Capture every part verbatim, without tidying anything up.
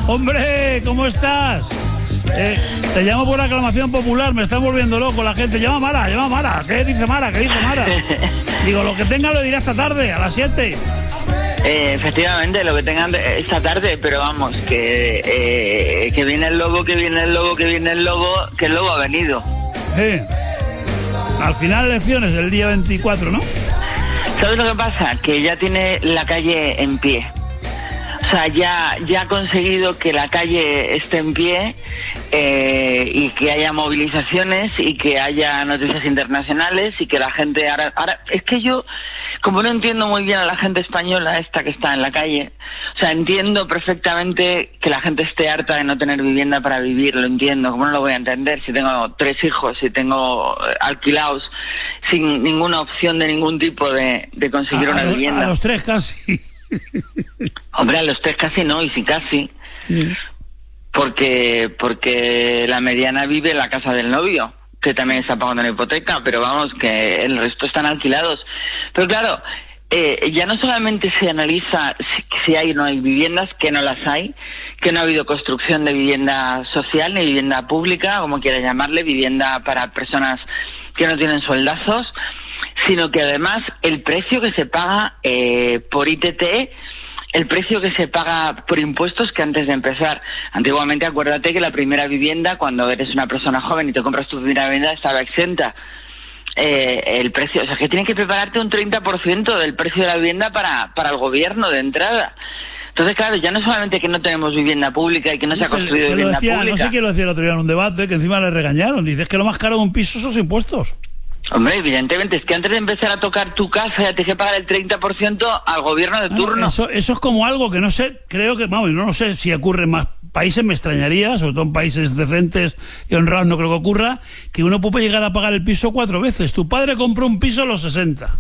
Hombre, ¿cómo estás? Eh, te llamo por aclamación popular, me está volviendo loco la gente. Llama a Mara, llama a Mara. ¿Qué dice Mara? ¿Qué dice Mara? Digo, lo que tenga lo dirá esta tarde, a las siete. Eh, efectivamente, lo que tengan esta tarde, pero vamos, que eh, que viene el lobo, que viene el lobo, que viene el lobo, que el lobo ha venido. Sí. Al final elecciones, el día veinticuatro, ¿no? ¿Sabes lo que pasa? Que ya tiene la calle en pie. O sea, ya, ya ha conseguido que la calle esté en pie eh, y que haya movilizaciones y que haya noticias internacionales y que la gente... Ahora, ahora, es que yo, como no entiendo muy bien a la gente española esta que está en la calle, o sea, entiendo perfectamente que la gente esté harta de no tener vivienda para vivir, lo entiendo, ¿cómo no lo voy a entender? Si tengo tres hijos, si tengo alquilados, sin ninguna opción de ningún tipo de, de conseguir a, una a, vivienda. A los tres casi... Hombre, a los tres casi no, y sí casi. Sí. Porque porque la mediana vive en la casa del novio, que también está pagando la hipoteca, pero vamos, que el resto están alquilados. Pero claro, eh, ya no solamente se analiza si, si hay o no hay viviendas, que no las hay, que no ha habido construcción de vivienda social ni vivienda pública, como quiera llamarle, vivienda para personas que no tienen sueldazos, sino que además el precio que se paga eh, por I T T, el precio que se paga por impuestos, que antes de empezar, antiguamente acuérdate que la primera vivienda, cuando eres una persona joven y te compras tu primera vivienda, estaba exenta. Eh, el precio, o sea, que tienes que prepararte un treinta por ciento del precio de la vivienda para, para el gobierno de entrada. Entonces, claro, ya no solamente que no tenemos vivienda pública y que no se ha construido vivienda decía, pública... No sé quién lo decía el otro día en un debate, que encima le regañaron. Dices que lo más caro de un piso son los impuestos. Hombre, evidentemente, es que antes de empezar a tocar tu casa ya tienes que pagar el treinta por ciento al gobierno de turno. Eso, eso es como algo que no sé, creo que, vamos, no lo sé si ocurre en más países, me extrañaría, sobre todo en países decentes y honrados no creo que ocurra, que uno puede llegar a pagar el piso cuatro veces. Tu padre compró un piso a los sesenta.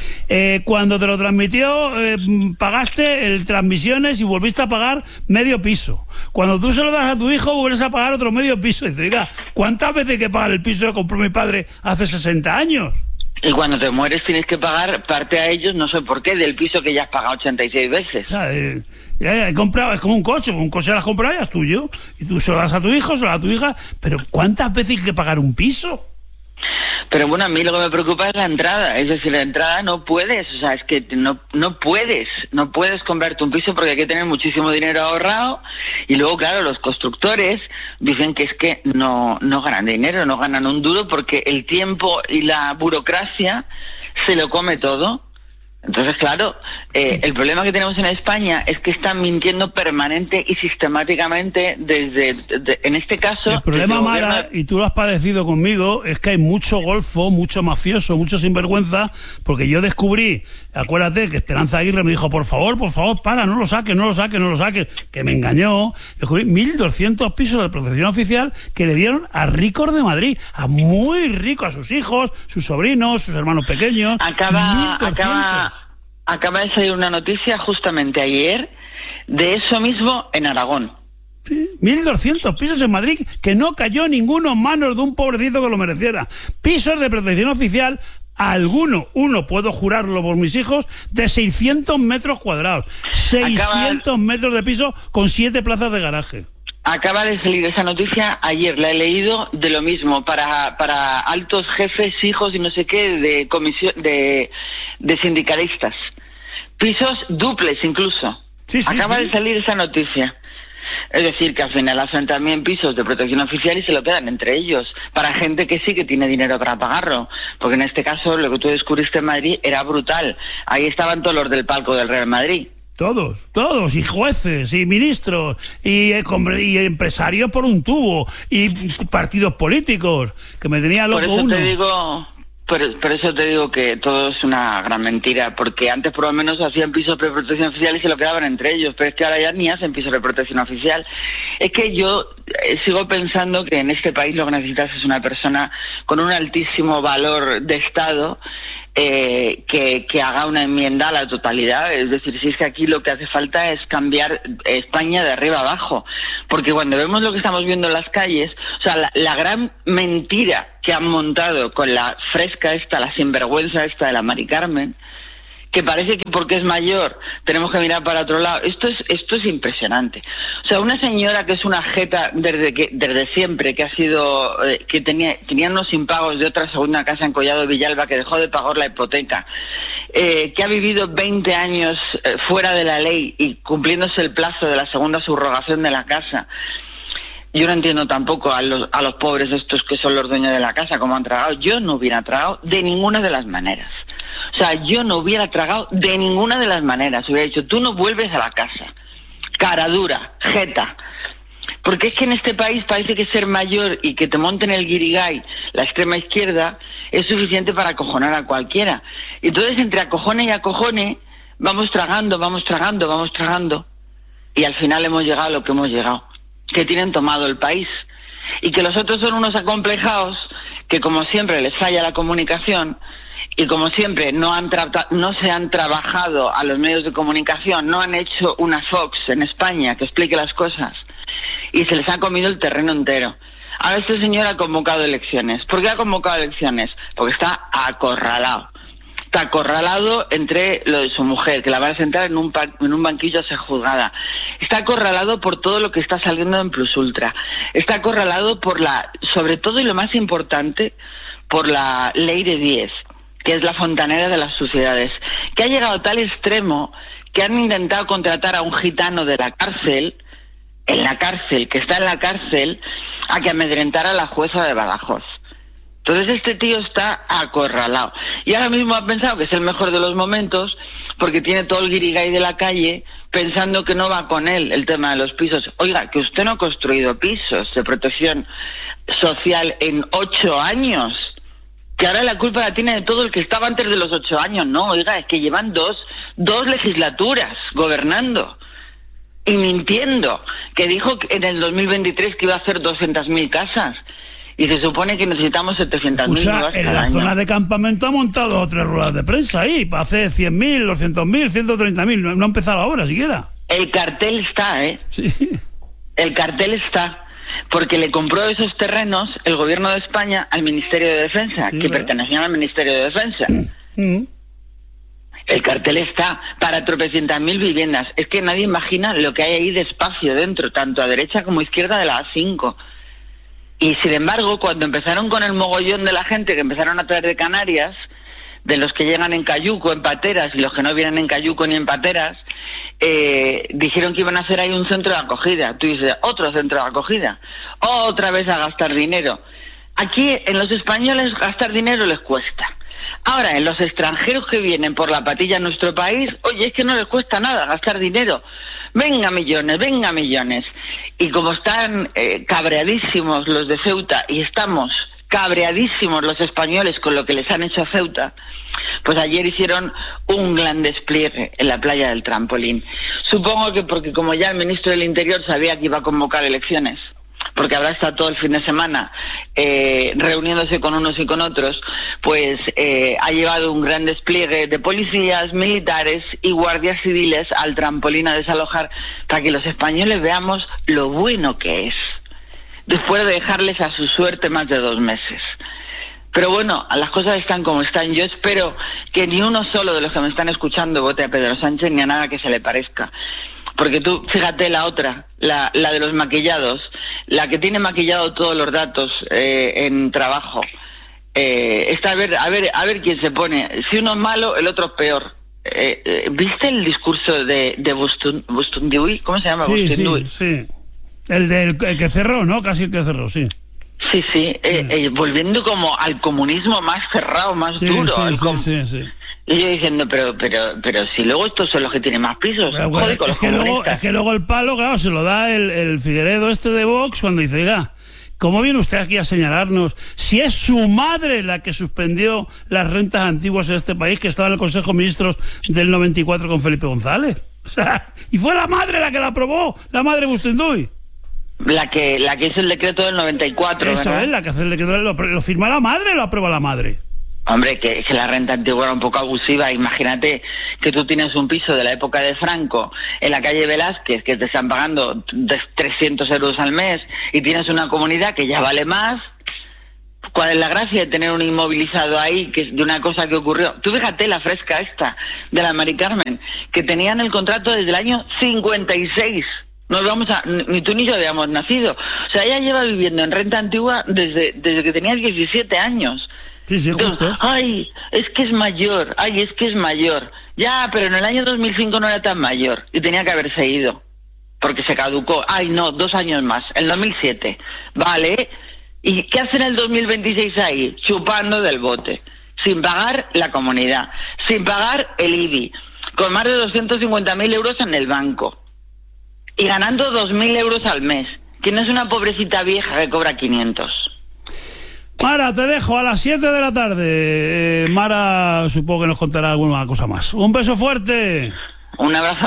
Eh, cuando te lo transmitió, eh, pagaste el transmisiones y volviste a pagar medio piso. Cuando tú se lo das a tu hijo, vuelves a pagar otro medio piso. Y te diga, ¿cuántas veces hay que pagar el piso que compró mi padre hace sesenta años? Y cuando te mueres tienes que pagar parte a ellos, no sé por qué, del piso que ya has pagado ochenta y seis veces. O sea, eh, ya, ya he comprado, es como un coche, un coche lo has comprado ya es tuyo. Y tú se lo das a tu hijo, se lo das a tu hija. Pero ¿cuántas veces hay que pagar un piso? Pero bueno, a mí lo que me preocupa es la entrada, es decir, la entrada no puedes, o sea, es que no no puedes, no puedes comprarte un piso porque hay que tener muchísimo dinero ahorrado y luego, claro, los constructores dicen que es que no, no ganan dinero, no ganan un duro porque el tiempo y la burocracia se lo come todo. Entonces, claro, eh, el problema que tenemos en España es que están mintiendo permanente y sistemáticamente desde, de, en este caso... El problema, Mara, gobierno... y tú lo has padecido conmigo, es que hay mucho golfo, mucho mafioso, mucho sinvergüenza, porque yo descubrí, acuérdate que Esperanza Aguirre me dijo, por favor, por favor, para, no lo saques, no lo saques, no lo saques, que me engañó. Descubrí mil doscientos pisos de protección oficial que le dieron a ricos de Madrid, a muy ricos, a sus hijos, sus sobrinos, sus hermanos pequeños. Acaba... acaba... Acaba de salir una noticia justamente ayer de eso mismo en Aragón. Sí, mil doscientos pisos en Madrid, que no cayó ninguno en manos de un pobrecito que lo mereciera. Pisos de protección oficial, alguno, uno, puedo jurarlo por mis hijos, de seiscientos metros cuadrados. seiscientos Acaba... metros de piso con siete plazas de garaje. Acaba de salir esa noticia, ayer la he leído, de lo mismo, para para altos jefes, hijos y no sé qué, de comisión de, de sindicalistas. Pisos duples incluso. Sí, sí, Acaba sí. de salir esa noticia. Es decir, que al final hacen también pisos de protección oficial y se lo quedan entre ellos, para gente que sí que tiene dinero para pagarlo. Porque en este caso, lo que tú descubriste en Madrid era brutal. Ahí estaban todos los del palco del Real Madrid. Todos, todos, y jueces, y ministros, y, y empresarios por un tubo, y partidos políticos, que me tenía loco uno. Por eso te digo, por, por eso te digo que todo es una gran mentira, porque antes por lo menos hacían pisos de protección oficial y se lo quedaban entre ellos, pero es que ahora ya ni hacen pisos de protección oficial. Es que yo eh, sigo pensando que en este país lo que necesitas es una persona con un altísimo valor de Estado, Eh, que, que haga una enmienda a la totalidad. Es decir, si es que aquí lo que hace falta es cambiar España de arriba abajo, porque cuando vemos lo que estamos viendo en las calles, o sea, la, la gran mentira que han montado con la fresca esta, la sinvergüenza esta de la Mari Carmen, que parece que porque es mayor tenemos que mirar para otro lado. Esto es esto es impresionante. O sea, una señora que es una jeta desde que desde siempre, que ha sido eh, que tenía tenía unos impagos de otra segunda casa en Collado Villalba, que dejó de pagar la hipoteca, eh, que ha vivido veinte años eh, fuera de la ley y cumpliéndose el plazo de la segunda subrogación de la casa. Yo no entiendo tampoco a los, a los pobres estos que son los dueños de la casa, cómo han tragado. Yo no hubiera tragado de ninguna de las maneras. O sea, yo no hubiera tragado de ninguna de las maneras. Hubiera dicho, tú no vuelves a la casa. Cara dura, jeta. Porque es que en este país parece que ser mayor y que te monten el guirigay, la extrema izquierda, es suficiente para acojonar a cualquiera. Entonces, entre acojone y acojone, vamos tragando, vamos tragando, vamos tragando. Y al final hemos llegado a lo que hemos llegado. Que tienen tomado el país y que los otros son unos acomplejados que, como siempre, les falla la comunicación y como siempre no han tra- no se han trabajado a los medios de comunicación, no han hecho una Fox en España que explique las cosas y se les ha comido el terreno entero. Ahora este señor ha convocado elecciones. ¿Por qué ha convocado elecciones? Porque está acorralado. Está acorralado entre lo de su mujer, que la van a sentar en un, pa- en un banquillo a ser juzgada. Está acorralado por todo lo que está saliendo en Plus Ultra. Está acorralado por la, sobre todo y lo más importante, por la ley de diez, que es la fontanera de las suciedades, que ha llegado a tal extremo que han intentado contratar a un gitano de la cárcel, en la cárcel, que está en la cárcel, a que amedrentara a la jueza de Badajoz. Entonces este tío está acorralado. Y ahora mismo ha pensado que es el mejor de los momentos porque tiene todo el guirigay de la calle pensando que no va con él el tema de los pisos. Oiga, que usted no ha construido pisos de protección social en ocho años. Que ahora la culpa la tiene de todo el que estaba antes de los ocho años. No, oiga, es que llevan dos, dos legislaturas gobernando y mintiendo. Que dijo en el dos mil veintitrés que iba a hacer doscientas mil casas. Y se supone que necesitamos setecientas mil nuevas en cada la año. zona de campamento ha montado tres ruedas de prensa ahí, para hacer cien mil, doscientos mil, ciento treinta mil. No, no ha empezado ahora siquiera. El cartel está, ¿eh? Sí. El cartel está. Porque le compró esos terrenos el gobierno de España al Ministerio de Defensa, Sí, que ¿verdad? pertenecían al Ministerio de Defensa. Mm. El cartel está para tropecientas mil viviendas. Es que nadie imagina lo que hay ahí de espacio dentro, tanto a derecha como a izquierda de la A cinco. Y sin embargo, cuando empezaron con el mogollón de la gente que empezaron a traer de Canarias, de los que llegan en cayuco, en pateras, y los que no vienen en cayuco ni en pateras, eh, dijeron que iban a hacer ahí un centro de acogida. Tú dices, otro centro de acogida, otra vez a gastar dinero. Aquí en los españoles gastar dinero les cuesta. Ahora, en los extranjeros que vienen por la patilla a nuestro país, oye, es que no les cuesta nada gastar dinero. Venga millones, venga millones. Y como están eh, cabreadísimos los de Ceuta y estamos cabreadísimos los españoles con lo que les han hecho a Ceuta, pues ayer hicieron un gran despliegue en la playa del Trampolín. Supongo que porque como ya el ministro del Interior sabía que iba a convocar elecciones, porque habrá estado todo el fin de semana eh, reuniéndose con unos y con otros, pues eh, ha llevado un gran despliegue de policías, militares y guardias civiles al Trampolín a desalojar para que los españoles veamos lo bueno que es, después de dejarles a su suerte más de dos meses. Pero bueno, las cosas están como están. Yo espero que ni uno solo de los que me están escuchando vote a Pedro Sánchez ni a nada que se le parezca. Porque tú, fíjate la otra, la, la de los maquillados, la que tiene maquillado todos los datos eh, en trabajo. Eh, está a ver, a ver, a ver quién se pone. Si uno es malo, el otro es peor. Eh, eh, ¿Viste el discurso de, de Bustun, Bustundiui? ¿Cómo se llama? Sí, Bustundiui. sí, sí. El, del, el que cerró, ¿no? Casi el que cerró, sí. Sí, sí, eh, eh, volviendo como al comunismo más cerrado, más Sí, duro. sí, al sí, com- sí, sí. Y yo diciendo, pero pero pero si luego estos son los que tienen más pisos. Pero, bueno, Joder, con es, los que luego, comunistas. es que luego el palo, claro, se lo da el, el Figueredo este de Vox cuando dice, oiga, ¿cómo viene usted aquí a señalarnos si es su madre la que suspendió las rentas antiguas en este país, que estaba en el Consejo de Ministros del noventa y cuatro con Felipe González? O sea, y fue la madre la que la aprobó, la madre Bustundiui. La que la que hizo el decreto del noventa y cuatro, Eso ¿verdad? es, la que hace el decreto, lo, lo firma la madre o lo aprueba la madre. Hombre, que, que la renta antigua era un poco abusiva. Imagínate que tú tienes un piso de la época de Franco en la calle Velázquez, que te están pagando trescientos euros al mes, y tienes una comunidad que ya vale más. ¿Cuál es la gracia de tener un inmovilizado ahí, que es de una cosa que ocurrió? Tú fíjate la fresca esta de la Mari Carmen, que tenían el contrato desde el año cincuenta y seis. Nos vamos a, ni tú ni yo habíamos nacido. O sea, ella lleva viviendo en renta antigua desde, desde que tenía diecisiete años. Sí, sí, justo. Entonces, ay, es que es mayor, ay, es que es mayor. Ya, pero en el año dos mil cinco no era tan mayor y tenía que haberse ido, porque se caducó. Ay, no, dos años más, el dos mil siete. Vale, ¿y qué hacen en el dos mil veintiséis ahí? Chupando del bote, sin pagar la comunidad, sin pagar el I B I, con más de doscientos cincuenta mil euros en el banco y ganando dos mil euros al mes. Que no es una pobrecita vieja que cobra quinientos. Mara, te dejo a las siete de la tarde. Eh, Mara, supongo que nos contará alguna cosa más. Un beso fuerte. Un abrazo.